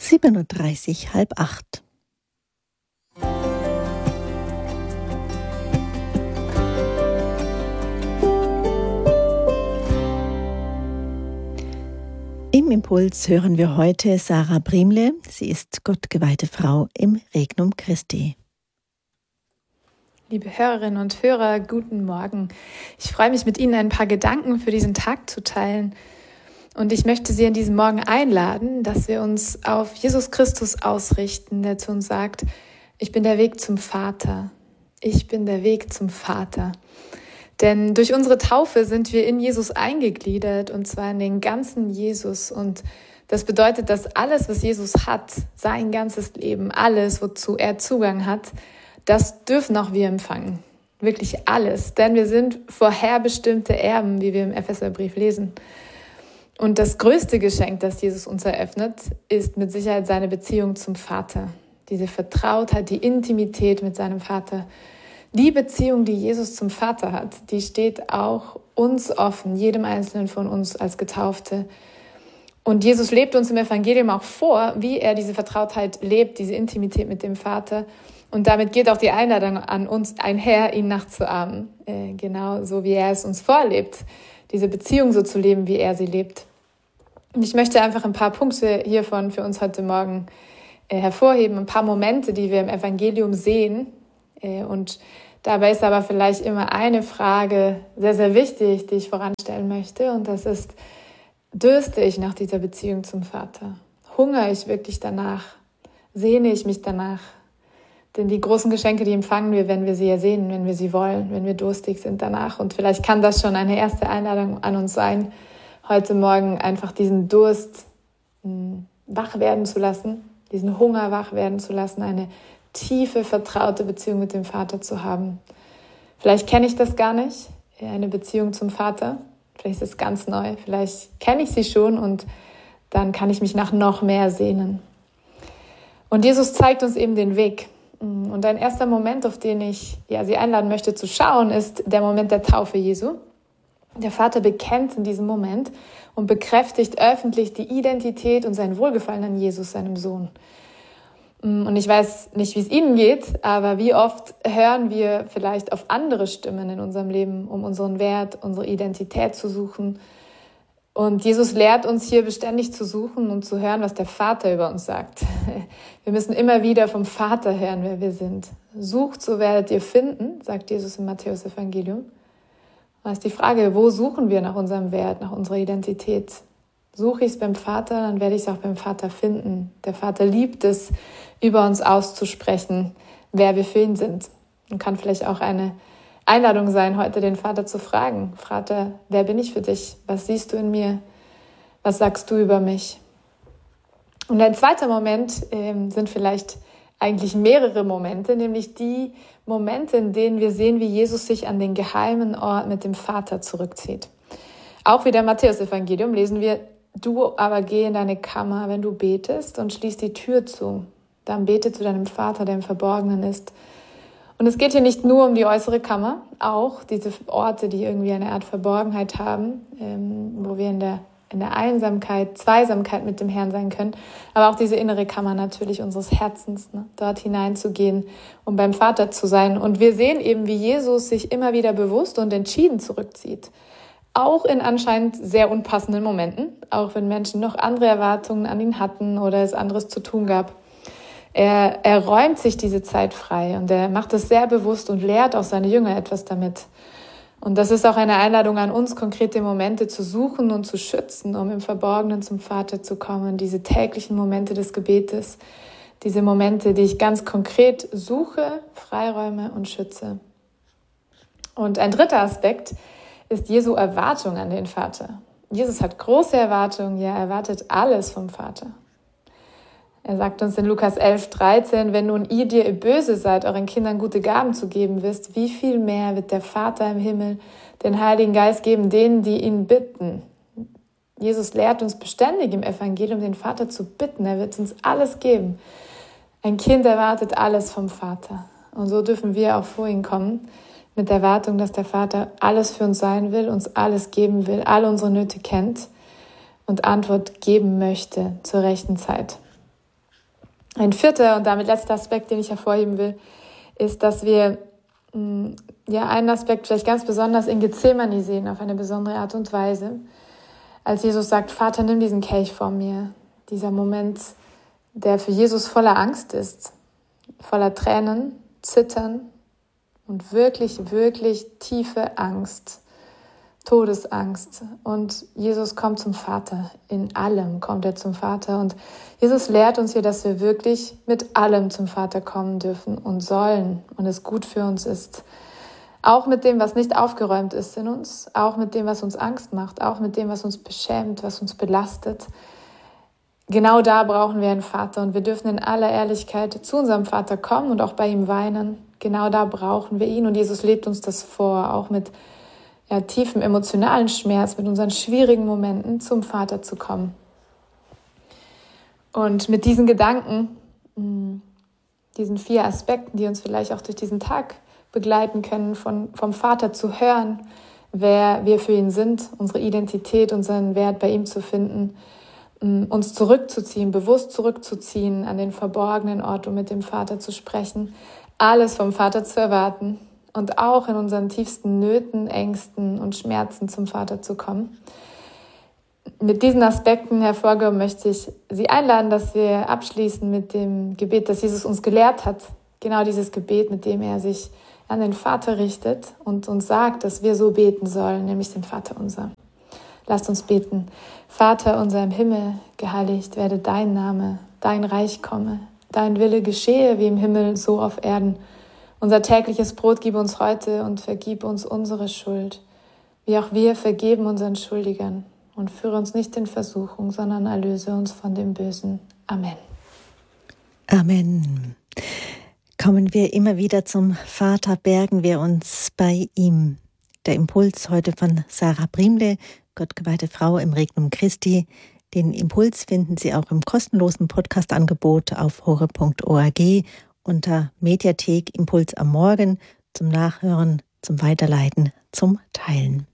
7:30 7:30. Im Impuls hören wir heute Sarah Brimle. Sie ist gottgeweihte Frau im Regnum Christi. Liebe Hörerinnen und Hörer, guten Morgen. Ich freue mich, mit Ihnen ein paar Gedanken für diesen Tag zu teilen. Und ich möchte Sie an diesem Morgen einladen, dass wir uns auf Jesus Christus ausrichten, der zu uns sagt: Ich bin der Weg zum Vater. Ich bin der Weg zum Vater. Denn durch unsere Taufe sind wir in Jesus eingegliedert, und zwar in den ganzen Jesus. Und das bedeutet, dass alles, was Jesus hat, sein ganzes Leben, alles, wozu er Zugang hat, das dürfen auch wir empfangen. Wirklich alles. Denn wir sind vorherbestimmte Erben, wie wir im Epheserbrief lesen. Und das größte Geschenk, das Jesus uns eröffnet, ist mit Sicherheit seine Beziehung zum Vater. Diese Vertrautheit, die Intimität mit seinem Vater. Die Beziehung, die Jesus zum Vater hat, die steht auch uns offen, jedem Einzelnen von uns als Getaufte. Und Jesus lebt uns im Evangelium auch vor, wie er diese Vertrautheit lebt, diese Intimität mit dem Vater. Und damit geht auch die Einladung an uns einher, ihn nachzuahmen. Genau so, wie er es uns vorlebt, diese Beziehung so zu leben, wie er sie lebt. Und ich möchte einfach ein paar Punkte hiervon für uns heute Morgen hervorheben, ein paar Momente, die wir im Evangelium sehen. Und dabei ist aber vielleicht immer eine Frage sehr, sehr wichtig, die ich voranstellen möchte. Und das ist: Dürste ich nach dieser Beziehung zum Vater? Hungere ich wirklich danach? Sehne ich mich danach? Denn die großen Geschenke, die empfangen wir, wenn wir sie ersehnen, wenn wir sie wollen, wenn wir durstig sind danach. Und vielleicht kann das schon eine erste Einladung an uns sein, heute Morgen einfach diesen Durst wach werden zu lassen, diesen Hunger wach werden zu lassen, eine tiefe, vertraute Beziehung mit dem Vater zu haben. Vielleicht kenne ich das gar nicht, eine Beziehung zum Vater. Vielleicht ist es ganz neu, vielleicht kenne ich sie schon und dann kann ich mich nach noch mehr sehnen. Und Jesus zeigt uns eben den Weg. Und ein erster Moment, auf den ich Sie einladen möchte zu schauen, ist der Moment der Taufe Jesu. Der Vater bekennt in diesem Moment und bekräftigt öffentlich die Identität und sein Wohlgefallen an Jesus, seinem Sohn. Und ich weiß nicht, wie es Ihnen geht, aber wie oft hören wir vielleicht auf andere Stimmen in unserem Leben, um unseren Wert, unsere Identität zu suchen. Und Jesus lehrt uns hier beständig zu suchen und zu hören, was der Vater über uns sagt. Wir müssen immer wieder vom Vater hören, wer wir sind. Sucht, so werdet ihr finden, sagt Jesus im Matthäus-Evangelium. Da ist die Frage: Wo suchen wir nach unserem Wert, nach unserer Identität? Suche ich es beim Vater, dann werde ich es auch beim Vater finden. Der Vater liebt es, über uns auszusprechen, wer wir für ihn sind. Und kann vielleicht auch eine Einladung sein, heute den Vater zu fragen: Vater, wer bin ich für dich? Was siehst du in mir? Was sagst du über mich? Und ein zweiter Moment sind vielleicht eigentlich mehrere Momente, nämlich die Momente, in denen wir sehen, wie Jesus sich an den geheimen Ort mit dem Vater zurückzieht. Auch wieder im Matthäus-Evangelium lesen wir: Du aber geh in deine Kammer, wenn du betest, und schließ die Tür zu. Dann bete zu deinem Vater, der im Verborgenen ist. Und es geht hier nicht nur um die äußere Kammer, auch diese Orte, die irgendwie eine Art Verborgenheit haben, wo wir in der Einsamkeit, Zweisamkeit mit dem Herrn sein können, aber auch diese innere Kammer natürlich unseres Herzens, dort hineinzugehen, um beim Vater zu sein. Und wir sehen eben, wie Jesus sich immer wieder bewusst und entschieden zurückzieht. Auch in anscheinend sehr unpassenden Momenten, auch wenn Menschen noch andere Erwartungen an ihn hatten oder es anderes zu tun gab. Er räumt sich diese Zeit frei und er macht es sehr bewusst und lehrt auch seine Jünger etwas damit. Und das ist auch eine Einladung an uns, konkrete Momente zu suchen und zu schützen, um im Verborgenen zum Vater zu kommen. Diese täglichen Momente des Gebetes, diese Momente, die ich ganz konkret suche, freiräume und schütze. Und ein dritter Aspekt ist Jesu Erwartung an den Vater. Jesus hat große Erwartungen, ja, er erwartet alles vom Vater. Er sagt uns in Lukas 11,13: Wenn nun ihr, die ihr böse seid, euren Kindern gute Gaben zu geben wisst, wie viel mehr wird der Vater im Himmel den Heiligen Geist geben, denen, die ihn bitten. Jesus lehrt uns beständig im Evangelium, den Vater zu bitten. Er wird uns alles geben. Ein Kind erwartet alles vom Vater. Und so dürfen wir auch vor ihn kommen, mit der Erwartung, dass der Vater alles für uns sein will, uns alles geben will, alle unsere Nöte kennt und Antwort geben möchte zur rechten Zeit. Ein vierter und damit letzter Aspekt, den ich hervorheben will, ist, dass wir einen Aspekt vielleicht ganz besonders in Gethsemane sehen, auf eine besondere Art und Weise. Als Jesus sagt, Vater, nimm diesen Kelch von mir. Dieser Moment, der für Jesus voller Angst ist, voller Tränen, Zittern und wirklich, wirklich tiefe Angst, Todesangst. Und Jesus kommt zum Vater. In allem kommt er zum Vater. Und Jesus lehrt uns hier, dass wir wirklich mit allem zum Vater kommen dürfen und sollen und es gut für uns ist. Auch mit dem, was nicht aufgeräumt ist in uns, auch mit dem, was uns Angst macht, auch mit dem, was uns beschämt, was uns belastet. Genau da brauchen wir einen Vater und wir dürfen in aller Ehrlichkeit zu unserem Vater kommen und auch bei ihm weinen. Genau da brauchen wir ihn und Jesus lebt uns das vor, auch mit tiefem emotionalen Schmerz, mit unseren schwierigen Momenten zum Vater zu kommen. Und mit diesen Gedanken, diesen 4 Aspekten, die uns vielleicht auch durch diesen Tag begleiten können, vom Vater zu hören, wer wir für ihn sind, unsere Identität, unseren Wert bei ihm zu finden, uns zurückzuziehen, bewusst zurückzuziehen an den verborgenen Ort, um mit dem Vater zu sprechen, alles vom Vater zu erwarten und auch in unseren tiefsten Nöten, Ängsten und Schmerzen zum Vater zu kommen. Mit diesen Aspekten hervorgehoben möchte ich Sie einladen, dass wir abschließen mit dem Gebet, das Jesus uns gelehrt hat. Genau dieses Gebet, mit dem er sich an den Vater richtet und uns sagt, dass wir so beten sollen, nämlich den Vater unser. Lasst uns beten. Vater unser im Himmel, geheiligt werde dein Name, dein Reich komme, dein Wille geschehe wie im Himmel, so auf Erden. Unser tägliches Brot gib uns heute und vergib uns unsere Schuld, wie auch wir vergeben unseren Schuldigern. Und führe uns nicht in Versuchung, sondern erlöse uns von dem Bösen. Amen. Amen. Kommen wir immer wieder zum Vater, bergen wir uns bei ihm. Der Impuls heute von Sarah Briemle, gottgeweihte Frau im Regnum Christi. Den Impuls finden Sie auch im kostenlosen Podcast-Angebot auf hore.org unter Mediathek Impuls am Morgen zum Nachhören, zum Weiterleiten, zum Teilen.